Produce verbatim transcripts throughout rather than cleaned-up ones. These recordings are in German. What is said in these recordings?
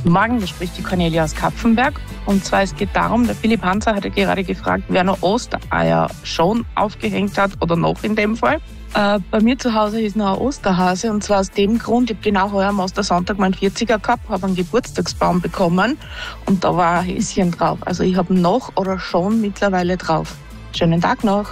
Morgen, da spricht die Cornelia aus Kapfenberg. Und zwar, es geht darum, der Philipp Hanser hat ja gerade gefragt, wer noch Ostereier schon aufgehängt hat oder noch in dem Fall. Äh, bei mir zu Hause ist noch ein Osterhase und zwar aus dem Grund, ich habe genau heuer am Ostersonntag meinen vierziger gehabt, habe einen Geburtstagsbaum bekommen und da war ein Häschen drauf. Also ich habe noch oder schon mittlerweile drauf. Schönen Tag noch.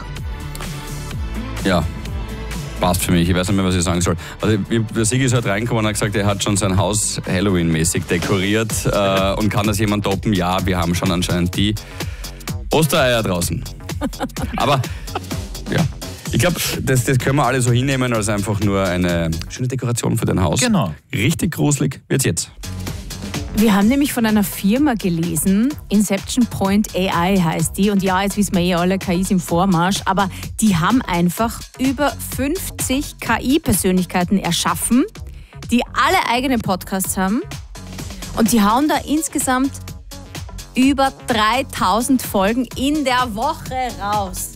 Ja. Passt für mich, ich weiß nicht mehr, was ich sagen soll. Also, der Sigi ist halt reingekommen und hat gesagt, er hat schon sein Haus Halloween-mäßig dekoriert äh, und kann das jemand toppen? Ja, wir haben schon anscheinend die Ostereier draußen. Aber, ja, ich glaube, das, das können wir alle so hinnehmen als einfach nur eine schöne Dekoration für dein Haus. Genau. Richtig gruselig wird's jetzt. Wir haben nämlich von einer Firma gelesen, Inception Point A I heißt die. Und ja, jetzt wissen wir eh alle, K I ist im Vormarsch. Aber die haben einfach über fünfzig K I-Persönlichkeiten erschaffen, die alle eigene Podcasts haben. Und die hauen da insgesamt über dreitausend Folgen in der Woche raus.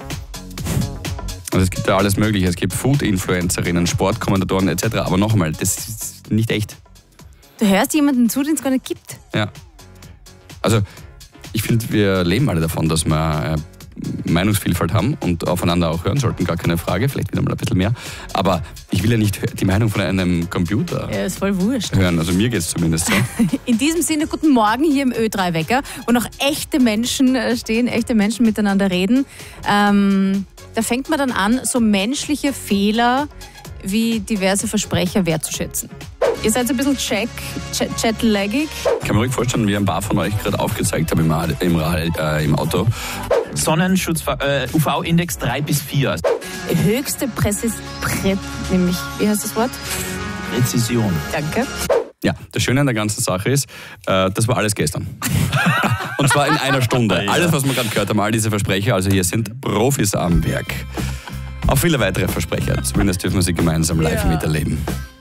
Also es gibt ja alles Mögliche. Es gibt Food-Influencerinnen, Sportkommentatoren et cetera. Aber noch einmal, das ist nicht echt. Du hörst jemanden zu, den es gar nicht gibt. Ja. Also, ich finde, wir leben alle davon, dass wir Meinungsvielfalt haben und aufeinander auch hören sollten, gar keine Frage, vielleicht wieder mal ein bisschen mehr. Aber ich will ja nicht die Meinung von einem Computer ja, ist voll wurscht. hören, also mir geht es zumindest so. In diesem Sinne, guten Morgen hier im Ö drei Wecker, wo noch echte Menschen stehen, echte Menschen miteinander reden. Ähm, da fängt man dann an, so menschliche Fehler wie diverse Versprecher wertzuschätzen. Ihr seid so ein bisschen check, chatlaggig. Ich kann mir ruhig vorstellen, wie ein paar von euch gerade aufgezeigt haben im, im, äh, im Auto. Sonnenschutz, äh, U V-Index drei bis vier. Höchste Präzis... Prä, nämlich, wie heißt das Wort? Präzision. Danke. Ja, das Schöne an der ganzen Sache ist, äh, das war alles gestern. Und zwar in einer Stunde. Ja. Alles, was wir gerade gehört haben, all diese Versprecher, also hier sind Profis am Werk. Auch viele weitere Versprecher, zumindest dürfen wir sie gemeinsam live ja. miterleben.